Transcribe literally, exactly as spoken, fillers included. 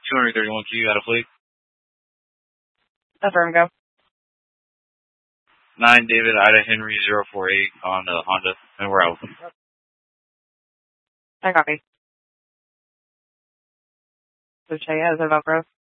two thirty-one Q out of fleet. Affirm, go. nine David, Ida Henry, zero four eight on uh, Honda, and we're out. I copy. So Che has a Velcro.